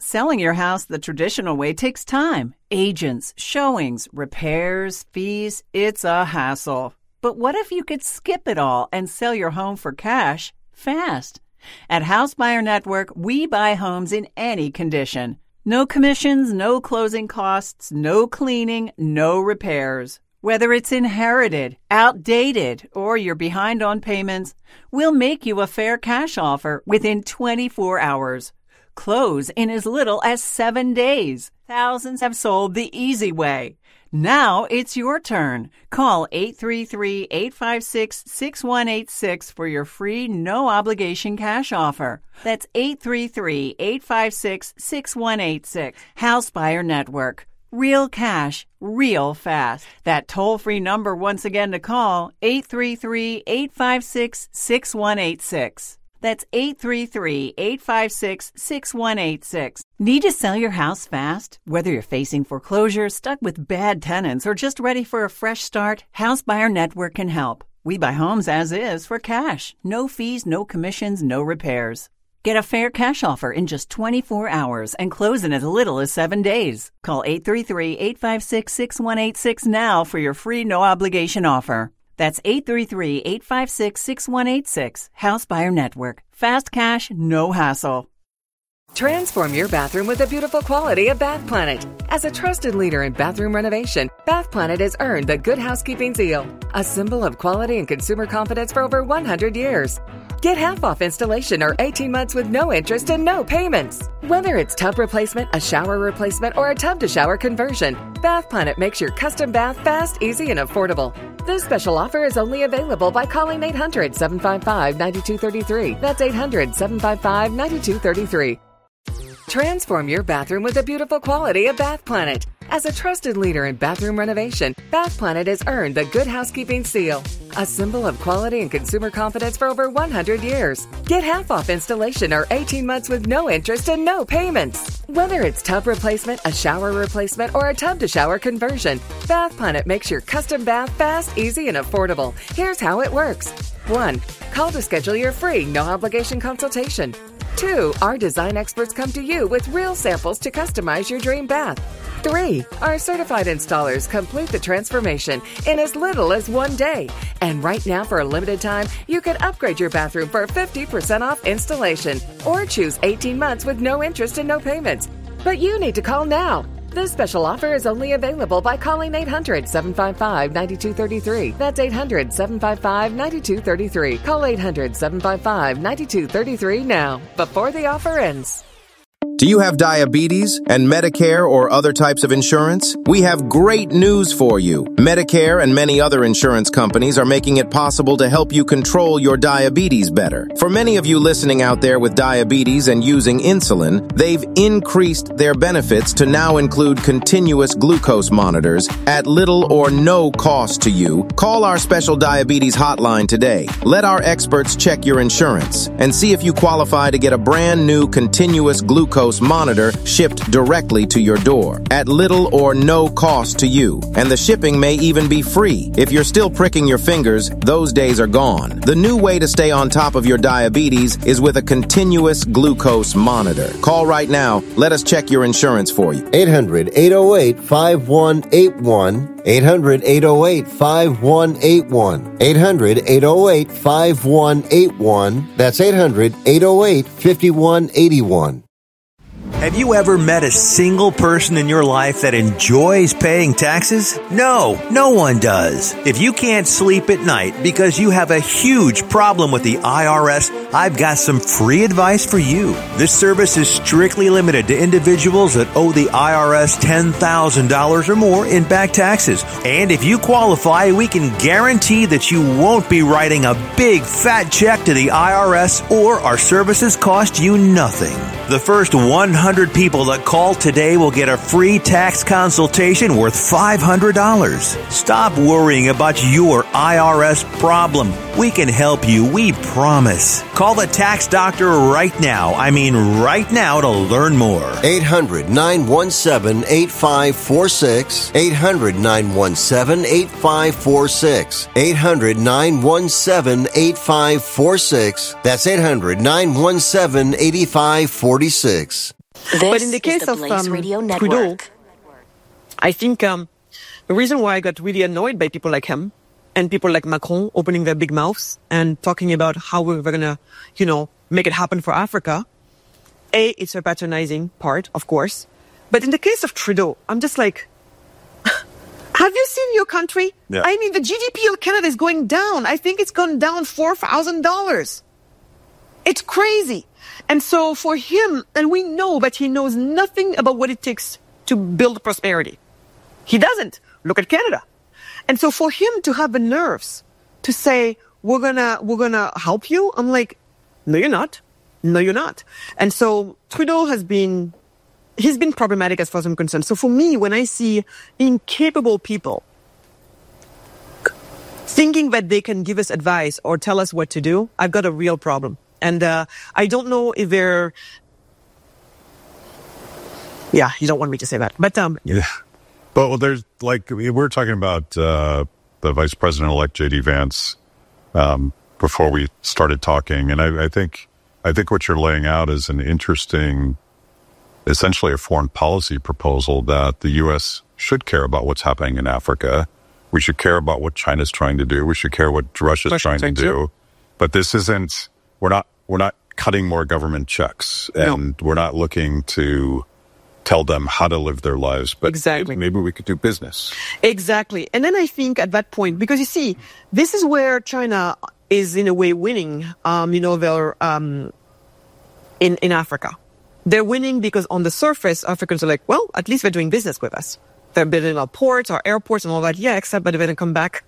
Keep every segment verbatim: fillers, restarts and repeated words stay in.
Selling your house the traditional way takes time. Agents, showings, repairs, fees. It's a hassle. But what if you could skip it all and sell your home for cash fast? At House Buyer Network, we buy homes in any condition. No commissions, no closing costs, no cleaning, no repairs. Whether it's inherited, outdated, or you're behind on payments, we'll make you a fair cash offer within twenty-four hours. Close in as little as seven days. Thousands have sold the easy way. Now it's your turn. Call eight three three, eight five six, six one eight six for your free no-obligation cash offer. That's eight three three, eight five six, six one eight six. House Buyer Network. Real cash, real fast. That toll-free number once again to call, eight three three, eight five six, six one eight six. That's eight three three, eight five six, six one eight six. Need to sell your house fast? Whether you're facing foreclosure, stuck with bad tenants, or just ready for a fresh start, House Buyer Network can help. We buy homes as is for cash. No fees, no commissions, no repairs. Get a fair cash offer in just twenty-four hours and close in as little as seven days. Call eight three three, eight five six, six one eight six now for your free no-obligation offer. That's eight three three, eight five six, six one eight six. House Buyer Network. Fast cash, no hassle. Transform your bathroom with the beautiful quality of Bath Planet. As a trusted leader in bathroom renovation, Bath Planet has earned the Good Housekeeping seal, a symbol of quality and consumer confidence for over one hundred years. Get half off installation or eighteen months with no interest and no payments. Whether it's tub replacement, a shower replacement, or a tub-to-shower conversion, Bath Planet makes your custom bath fast, easy, and affordable. This special offer is only available by calling eight hundred, seven five five, nine two three three. That's eight hundred, seven five five, nine two three three. Transform your bathroom with the beautiful quality of Bath Planet. As a trusted leader in bathroom renovation, Bath Planet has earned the Good Housekeeping seal, a symbol of quality and consumer confidence for over one hundred years. Get half off installation or eighteen months with no interest and no payments. Whether it's tub replacement, a shower replacement, or a tub-to-shower conversion, Bath Planet makes your custom bath fast, easy, and affordable. Here's how it works. one. Call to schedule your free no-obligation consultation. two. Our design experts come to you with real samples to customize your dream bath. three. Our certified installers complete the transformation in as little as one day. And right now, for a limited time, you can upgrade your bathroom for fifty percent off installation or choose eighteen months with no interest and no payments. But you need to call now. This special offer is only available by calling eight hundred, seven five five, nine two three three. That's eight hundred, seven five five, nine two three three. Call eight hundred, seven five five, nine two three three now, before the offer ends. Do you have diabetes and Medicare or other types of insurance? We have great news for you. Medicare and many other insurance companies are making it possible to help you control your diabetes better. For many of you listening out there with diabetes and using insulin, they've increased their benefits to now include continuous glucose monitors at little or no cost to you. Call our special diabetes hotline today. Let our experts check your insurance and see if you qualify to get a brand new continuous glucose monitor shipped directly to your door at little or no cost to you. And the shipping may even be free. If you're still pricking your fingers, those days are gone. The new way to stay on top of your diabetes is with a continuous glucose monitor. Call right now. Let us check your insurance for you. eight hundred, eight oh eight, five one eight one. eight hundred, eight oh eight, five one eight one. eight hundred, eight oh eight, five one eight one. That's eight hundred, eight oh eight, five one eight one. Have you ever met a single person in your life that enjoys paying taxes? No, no one does. If you can't sleep at night because you have a huge problem with the I R S, I've got some free advice for you. This service is strictly limited to individuals that owe the I R S ten thousand dollars or more in back taxes. And if you qualify, we can guarantee that you won't be writing a big fat check to the I R S, or our services cost you nothing. The first one hundred people that call today will get a free tax consultation worth five hundred dollars. Stop worrying about your I R S problem. We can help you, we promise. Call the tax doctor right now. I mean right now to learn more. eight hundred, nine one seven, eight five four six. eight hundred, nine one seven, eight five four six. eight hundred, nine one seven, eight five four six. That's eight hundred, nine one seven, eight five four six. This but in the case is the of Blaze um, Radio Trudeau, Network. I think um, the reason why I got really annoyed by people like him and people like Macron opening their big mouths and talking about how we're going to, you know, make it happen for Africa, A, it's a patronizing part, of course. But in the case of Trudeau, I'm just like, have you seen your country? Yeah. I mean, the G D P of Canada is going down. I think it's gone down four thousand dollars. It's crazy. And so for him, and we know that he knows nothing about what it takes to build prosperity. He doesn't. Look at Canada. And so for him to have the nerves to say, we're gonna, we're gonna help you, I'm like, no, you're not. No, you're not. And so Trudeau has been, he's been problematic as far as I'm concerned. So for me, when I see incapable people thinking that they can give us advice or tell us what to do, I've got a real problem. And uh, I don't know if they're... Yeah, you don't want me to say that. But um, yeah. But well, there's like, we we're talking about uh, the Vice President-elect J D Vance um, before we started talking. And I, I think I think what you're laying out is an interesting, essentially a foreign policy proposal that the U S should care about what's happening in Africa. We should care about what China's trying to do. We should care what Russia's Russia's trying to trying to do. But this isn't, we're not, we're not cutting more government checks, and No. we're not looking to tell them how to live their lives. But Exactly. maybe we could do business. Exactly. And then I think at that point, because you see, this is where China is in a way winning, um, you know, they're, um, in, in Africa. They're winning because on the surface, Africans are like, well, at least they're doing business with us. They're building our ports, our airports and all that. Yeah, except that they're going to come back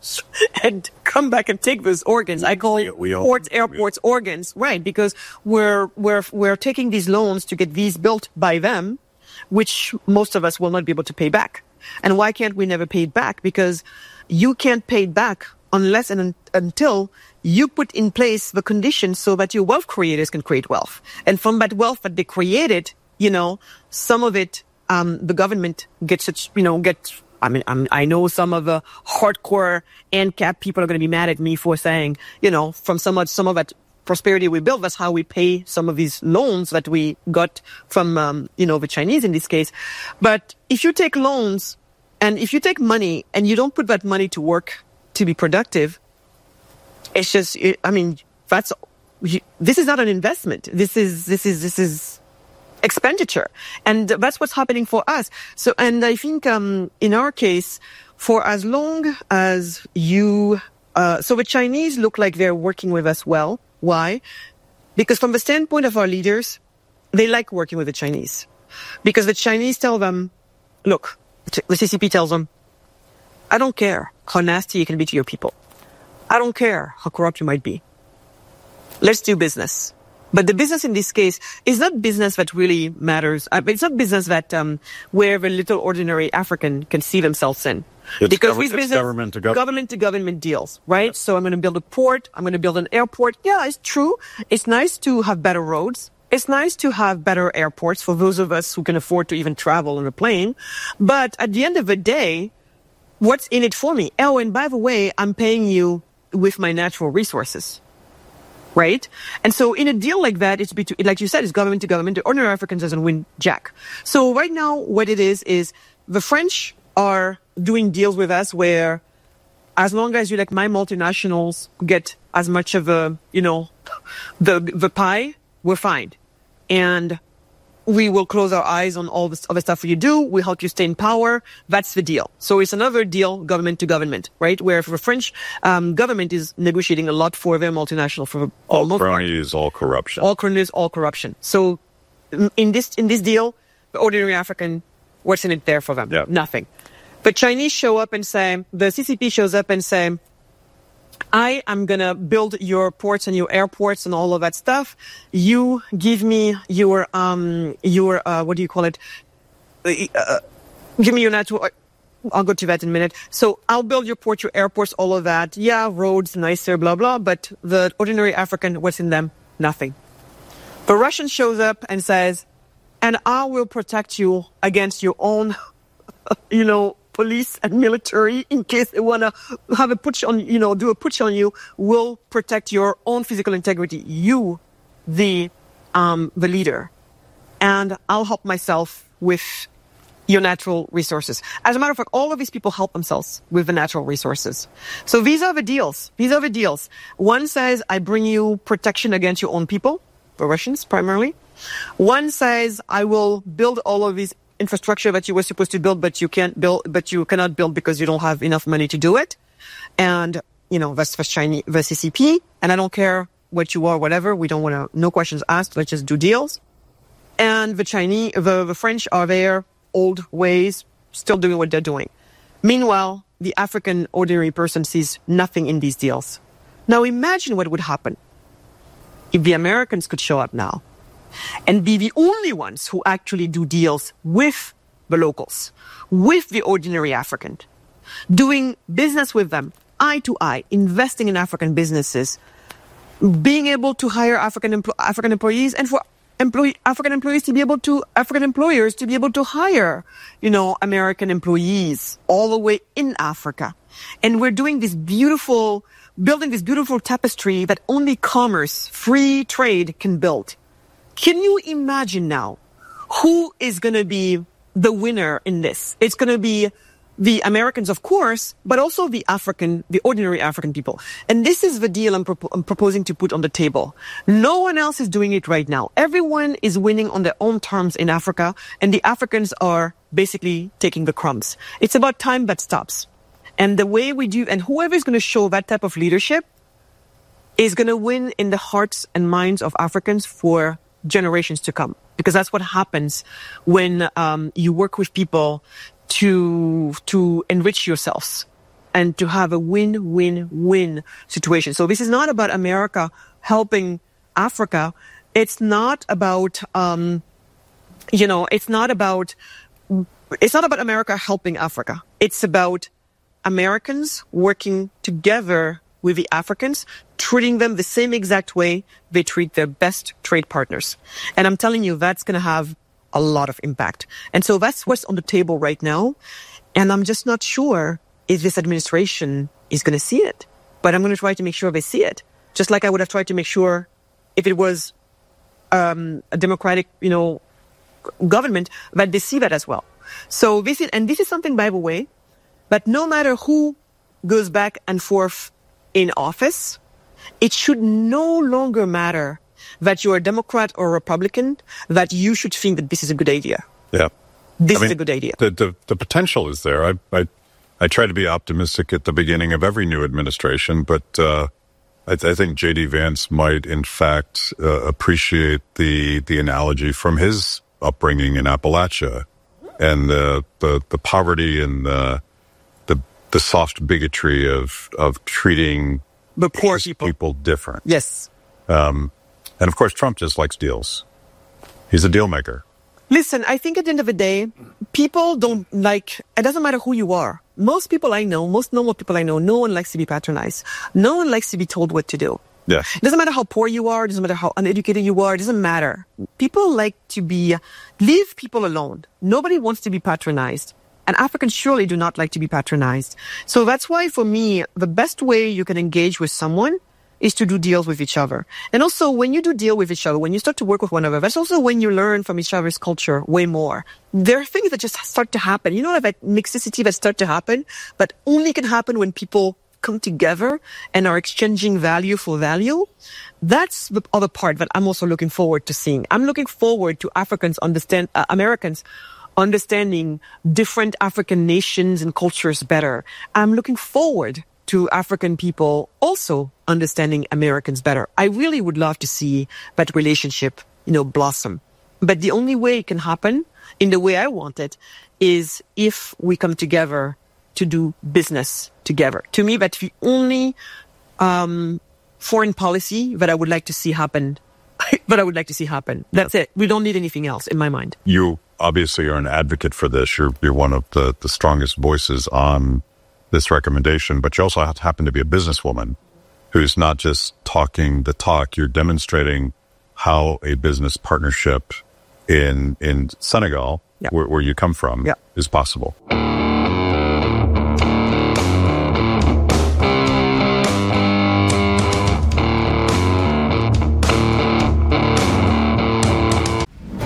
and come back and take those organs. I call it We all- ports, airports, organs, right? Because we're, we're, we're taking these loans to get these built by them, which most of us will not be able to pay back. And why can't we never pay it back? Because you can't pay it back unless and un- until you put in place the conditions so that your wealth creators can create wealth. And from that wealth that they created, you know, some of it, um, the government gets, it, you know, gets, I mean, I'm, I know some of the hardcore ANCAP people are going to be mad at me for saying, you know, from some of, some of that prosperity we built, that's how we pay some of these loans that we got from, um, you know, the Chinese in this case. But if you take loans and if you take money and you don't put that money to work to be productive, it's just, it, I mean, that's, you, this is not an investment. This is, this is, this is expenditure. And that's what's happening for us. So, and I think, um, in our case, for as long as you, uh, so the Chinese look like they're working with us well. Why? Because from the standpoint of our leaders, they like working with the Chinese. Because the Chinese tell them, look, the C C P tells them, I don't care how nasty you can be to your people. I don't care how corrupt you might be. Let's do business. But the business in this case is not business that really matters. Uh, it's not business that um, where the little ordinary African can see themselves in. It's because gov- these it's business, government to gov- government to government deals, right? So I'm going to build a port. I'm going to build an airport. Yeah, it's true. It's nice to have better roads. It's nice to have better airports for those of us who can afford to even travel on a plane. But at the end of the day, what's in it for me? Oh, and by the way, I'm paying you with my natural resources. Right? And so in a deal like that, it's between, like you said, it's government to government. The ordinary Africans doesn't win jack. So right now, what it is, is the French are doing deals with us where as long as you, like my multinationals, get as much of a, you know, the, the pie, we're fine. And we will close our eyes on all this other stuff you do. We help you stay in power. That's the deal. So it's another deal, government to government, right? Where the French um, government is negotiating a lot for their multinational. For All most part. crony is all corruption. All crony is all corruption. So in this in this deal, the ordinary African, what's in it there for them? Yeah. Nothing. The Chinese show up and say, the C C P shows up and say, I am going to build your ports and your airports and all of that stuff. You give me your, um, your, uh, what do you call it? Uh, give me your natural, I'll go to that in a minute. So I'll build your port, your airports, all of that. Yeah, roads, nicer, blah, blah. But the ordinary African, what's in them? Nothing. The Russian shows up and says, and I will protect you against your own, you know, police and military in case they want to have a putsch on, you know, do a putsch on you, will protect your own physical integrity. You, the, um, the leader. and I'll help myself with your natural resources. As a matter of fact, all of these people help themselves with the natural resources. So these are the deals. These are the deals. One says, I bring you protection against your own people, the Russians primarily. One says, I will build all of these infrastructure that you were supposed to build, but you can't build, but you cannot build because you don't have enough money to do it. And, you know, that's the Chinese, the C C P. And I don't care what you are, whatever. We don't want to, no questions asked. Let's just do deals. And the Chinese, the, the French are there, old ways, still doing what they're doing. Meanwhile, the African ordinary person sees nothing in these deals. Now imagine what would happen if the Americans could show up now and be the only ones who actually do deals with the locals, with the ordinary African, doing business with them, eye to eye, investing in African businesses, being able to hire African empl- African employees, and for employee African employees to be able to African employers to be able to hire, you know, American employees all the way in Africa. And we're doing this beautiful, building this beautiful tapestry that only commerce, free trade can build. Can you imagine now who is going to be the winner in this? It's going to be the Americans, of course, but also the African, the ordinary African people. And this is the deal I'm, pro- I'm proposing to put on the table. No one else is doing it right now. Everyone is winning on their own terms in Africa, and the Africans are basically taking the crumbs. It's about time that stops. And the way we do, and whoever is going to show that type of leadership is going to win in the hearts and minds of Africans for generations to come. Because that's what happens when um, you work with people to to enrich yourselves and to have a win-win-win situation. So this is not about America helping Africa. It's not about, um, you know, it's not about, it's not about America helping Africa. It's about Americans working together with the Africans, treating them the same exact way they treat their best trade partners. And I'm telling you, that's going to have a lot of impact. And so that's what's on the table right now. And I'm just not sure if this administration is going to see it. But I'm going to try to make sure they see it. Just like I would have tried to make sure if it was um, a democratic, you know, government, that they see that as well. So this is, and this is something, by the way, that no matter who goes back and forth in office, it should no longer matter that you're a Democrat or a Republican, that you should think that this is a good idea. Yeah. This I mean, is a good idea. The, the, the potential is there. I, I, I try to be optimistic at the beginning of every new administration, but uh, I, th- I think J D Vance might, in fact, uh, appreciate the the analogy from his upbringing in Appalachia and the the, the poverty and the, the the soft bigotry of, of treating the poor people. people different. Yes. Um, and of course, Trump just likes deals. He's a deal maker. Listen, I think at the end of the day, people don't like, it doesn't matter who you are. Most people I know, most normal people I know, no one likes to be patronized. No one likes to be told what to do. Yeah. It doesn't matter how poor you are. It doesn't matter how uneducated you are. It doesn't matter. People like to be, leave people alone. Nobody wants to be patronized. And Africans surely do not like to be patronized. So that's why, for me, the best way you can engage with someone is to do deals with each other. And also, when you do deal with each other, when you start to work with one another, that's also when you learn from each other's culture way more. There are things that just start to happen. You know, that mixicity that start to happen, but only can happen when people come together and are exchanging value for value. That's the other part that I'm also looking forward to seeing. I'm looking forward to Africans understand, uh, Americans understanding different African nations and cultures better. I'm looking forward to African people also understanding Americans better. I really would love to see that relationship, you know, blossom. But the only way it can happen, in the way I want it, is if we come together to do business together. To me, that's the only um, foreign policy that I would like to see happen. That I would like to see happen. That's it. We don't need anything else, in my mind. You obviously are an advocate for this. You're you're one of the, the strongest voices on this recommendation, but you also have to happen to be a businesswoman who's not just talking the talk. You're demonstrating how a business partnership in in Senegal, yeah. where, where you come from, yeah. is possible.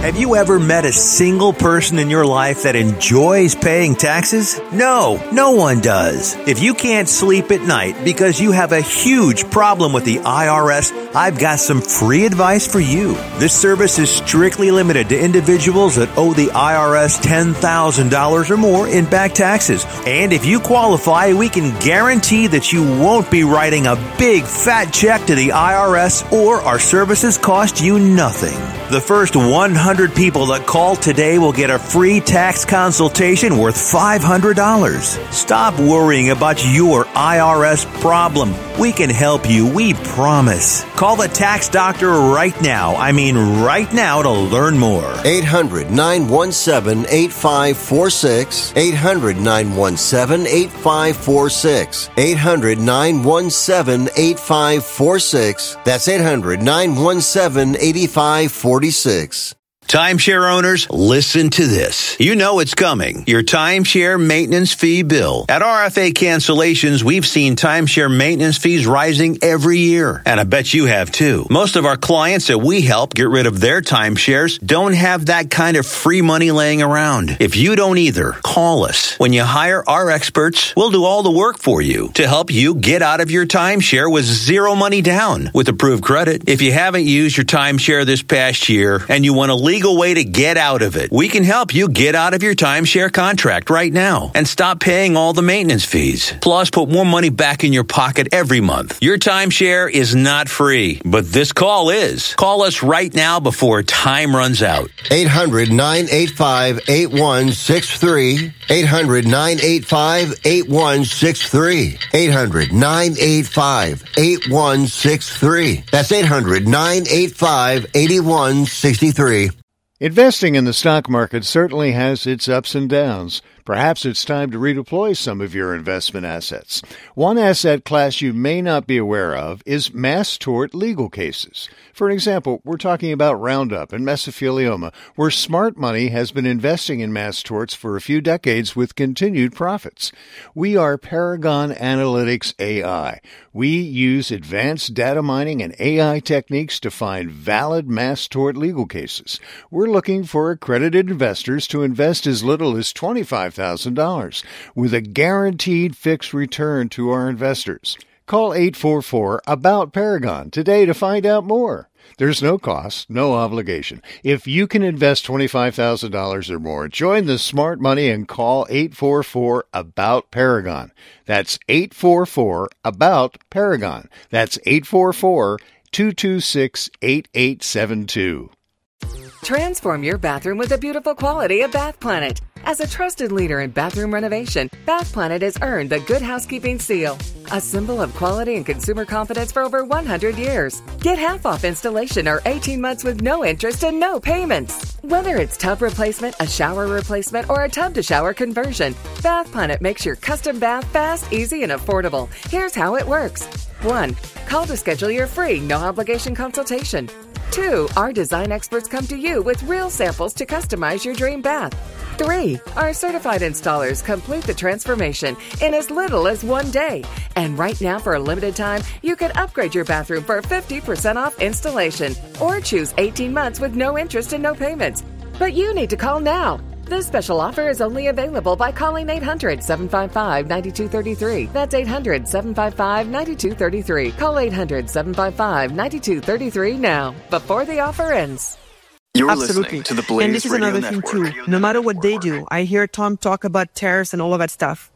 Have you ever met a single person in your life that enjoys paying taxes? No, no one does. If you can't sleep at night because you have a huge problem with the I R S, I've got some free advice for you. This service is strictly limited to individuals that owe the I R S ten thousand dollars or more in back taxes. And if you qualify, we can guarantee that you won't be writing a big fat check to the I R S, or our services cost you nothing. The first one hundred people that call today will get a free tax consultation worth five hundred dollars. Stop worrying about your I R S problem. We can help you, we promise. Call the tax doctor right now. I mean right now to learn more. eight hundred, nine one seven, eight five four six. eight hundred, nine one seven, eight five four six. eight hundred, nine one seven, eight five four six. That's eight hundred, nine one seven, eight five four six. Timeshare owners, listen to this. You know it's coming. Your timeshare maintenance fee bill. At R F A Cancellations, we've seen timeshare maintenance fees rising every year. And I bet you have too. Most of our clients that we help get rid of their timeshares don't have that kind of free money laying around. If you don't either, call us. When you hire our experts, we'll do all the work for you to help you get out of your timeshare with zero money down with approved credit. If you haven't used your timeshare this past year and you want to leave legal way to get out of it. We can help you get out of your timeshare contract right now and stop paying all the maintenance fees. Plus, put more money back in your pocket every month. Your timeshare is not free, but this call is. Call us right now before time runs out. eight hundred, nine eight five, eight one six three. eight hundred, nine eight five, eight one six three. eight hundred, nine eight five, eight one six three. That's eight hundred, nine eight five, eight one six three. Investing in the stock market certainly has its ups and downs. Perhaps it's time to redeploy some of your investment assets. One asset class you may not be aware of is mass tort legal cases. For example, we're talking about Roundup and mesothelioma, where smart money has been investing in mass torts for a few decades with continued profits. We are Paragon Analytics A I. We use advanced data mining and A I techniques to find valid mass tort legal cases. We're looking for accredited investors to invest as little as twenty-five thousand dollars with a guaranteed fixed return to our investors. Call eight four four, A B O U T, Paragon today to find out more. There's no cost, no obligation. If you can invest twenty-five thousand dollars or more, join the smart money and call eight four four, A B O U T, Paragon. That's eight four four, A B O U T, Paragon. That's eight four four, two two six, eight eight seven two. Transform your bathroom with the beautiful quality of Bath Planet. As a trusted leader in bathroom renovation, Bath Planet has earned the Good Housekeeping seal, a symbol of quality and consumer confidence for over one hundred years. Get half off installation or eighteen months with no interest and no payments. Whether it's tub replacement, a shower replacement, or a tub-to-shower conversion, Bath Planet makes your custom bath fast, easy, and affordable. Here's how it works. One, call to schedule your free, no-obligation consultation. Two, our design experts come to you with real samples to customize your dream bath. Three, our certified installers complete the transformation in as little as one day. And right now, for a limited time, you can upgrade your bathroom for fifty percent off installation or choose eighteen months with no interest and no payments. But you need to call now. This special offer is only available by calling eight hundred, seven five five, nine two three three. That's eight hundred, seven five five, nine two three three. Call eight hundred, seven five five, nine two three three now, before the offer ends. You're Absolutely. listening to the Blaze And this is Radio another Network. thing too. No matter what they do, I hear Tom talk about tariffs and all of that stuff.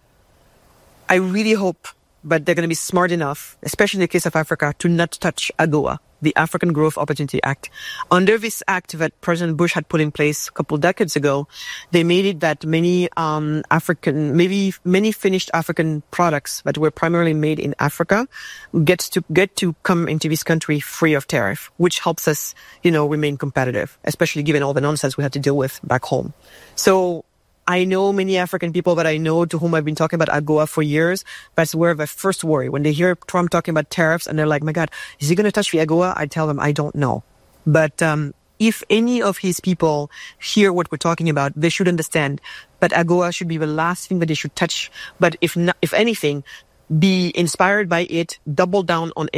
I really hope, but they're going to be smart enough, especially in the case of Africa, to not touch AGOA, the African Growth Opportunity Act. Under this act that President Bush had put in place a couple decades ago, they made it that many um African, maybe many finished African products that were primarily made in Africa gets to get to come into this country free of tariff, which helps us, you know, remain competitive, especially given all the nonsense we had to deal with back home. So I know many African people that I know to whom I've been talking about AGOA for years. That's where the first worry. When they hear Trump talking about tariffs and they're like, my God, is he going to touch the AGOA? I tell them, I don't know. But um if any of his people hear what we're talking about, they should understand that AGOA should be the last thing that they should touch. But if not, if anything, be inspired by it, double down on it,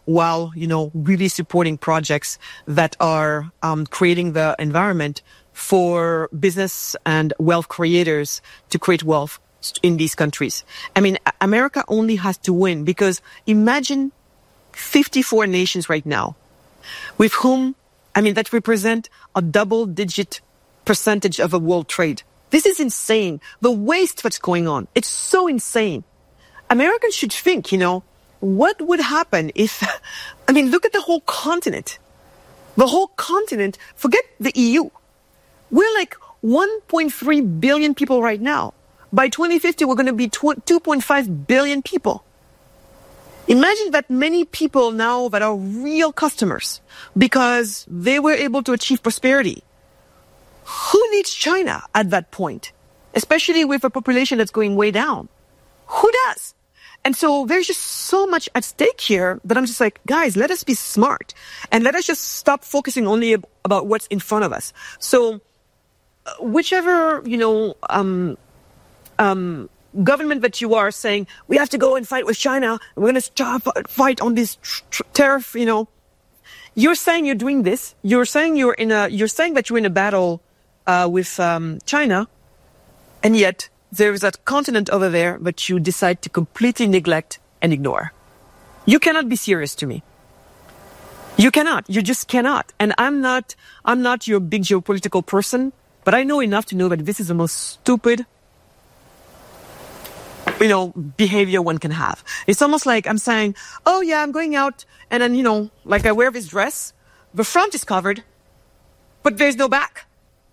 while, you know, really supporting projects that are um, creating the environment for business and wealth creators to create wealth in these countries. I mean, America only has to win, because imagine fifty-four nations right now with whom, I mean, that represent a double-digit percentage of a world trade. This is insane. The waste that's going on, it's so insane. Americans should think, you know, what would happen if, I mean, look at the whole continent. The whole continent, forget the E U. We're like one point three billion people right now. By twenty fifty, we're going to be two point five billion people. Imagine that many people now that are real customers because they were able to achieve prosperity. Who needs China at that point? Especially with a population that's going way down. Who does? And so there's just so much at stake here that I'm just like, guys, let us be smart. And let us just stop focusing only ab- about what's in front of us. So uh, whichever, you know, um, um, government that you are saying, we have to go and fight with China, we're going to fight on this tr- tr- tariff, you know, you're saying you're doing this. You're saying you're in a, you're saying that you're in a battle uh, with um, China, and yet there is a continent over there that you decide to completely neglect and ignore. You cannot be serious to me. You cannot. You just cannot. And I'm not, I'm not your big geopolitical person, but I know enough to know that this is the most stupid, you know, behavior one can have. It's almost like I'm saying, oh yeah, I'm going out and then, you know, like I wear this dress, the front is covered, but there's no back.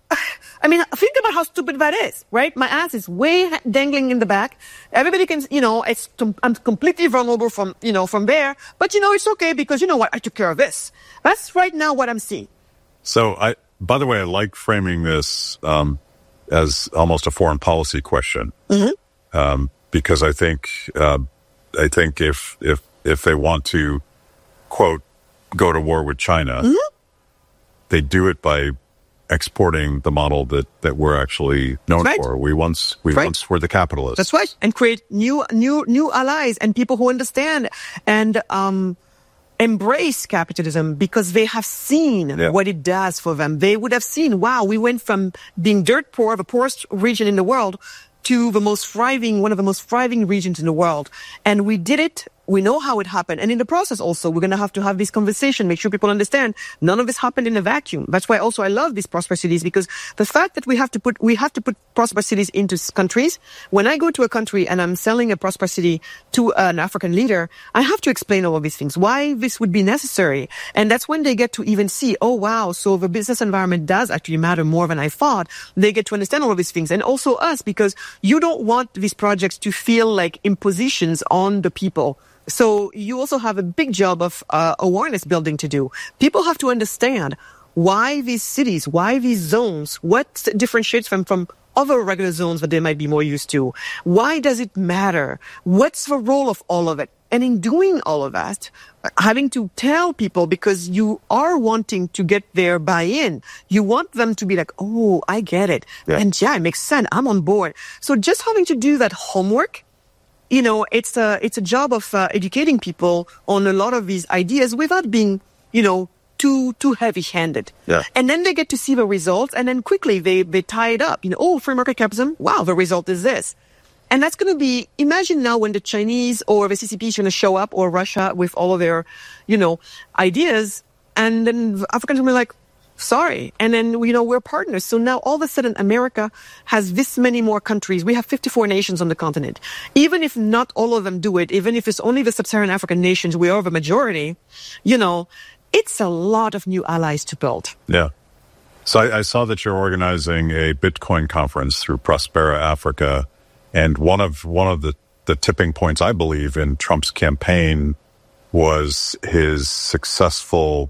I mean, think about how stupid that is, right? My ass is way dangling in the back. Everybody can, you know, it's, I'm completely vulnerable from, you know, from there. But, you know, it's okay because, you know what, I took care of this. That's right now what I'm seeing. So, I, by the way, I like framing this um, as almost a foreign policy question. Mm-hmm. Um, because I think, uh, I think if, if, if they want to, quote, go to war with China, mm-hmm. they do it by exporting the model that, that we're actually known right. for. We once we right. once were the capitalists. That's right. And create new new new allies and people who understand and um embrace capitalism because they have seen yeah. what it does for them. They would have seen, wow, we went from being dirt poor, the poorest region in the world, to the most thriving, one of the most thriving regions in the world. And we did it. We know how it happened. And in the process also, we're going to have to have this conversation, make sure people understand none of this happened in a vacuum. That's why also I love these prosperous cities, because the fact that we have to put, we have to put prosperous cities into countries. When I go to a country and I'm selling a prosperous city to an African leader, I have to explain all of these things, why this would be necessary. And that's when they get to even see, oh wow, so the business environment does actually matter more than I thought. They get to understand all of these things. And also us, because you don't want these projects to feel like impositions on the people. So you also have a big job of uh, awareness building to do. People have to understand why these cities, why these zones, what differentiates them from other regular zones that they might be more used to. Why does it matter? What's the role of all of it? And in doing all of that, having to tell people, because you are wanting to get their buy-in, you want them to be like, oh, I get it. Yeah. And yeah, it makes sense. I'm on board. So just having to do that homework, you know, it's a, it's a job of uh, educating people on a lot of these ideas without being, you know, too, too heavy-handed. Yeah. And then they get to see the results, and then quickly they, they tie it up. You know, oh, free market capitalism, wow, the result is this. And that's going to be, imagine now when the Chinese or the C C P is going to show up, or Russia with all of their, you know, ideas, and then Africans will be like, sorry. And then, you know, we're partners. So now all of a sudden America has this many more countries. We have fifty-four nations on the continent. Even if not all of them do it, even if it's only the sub-Saharan African nations, we are the majority, you know, it's a lot of new allies to build. Yeah. So I, I saw that you're organizing a Bitcoin conference through Prospera Africa. And one of, one of the, the tipping points, I believe, in Trump's campaign was his successful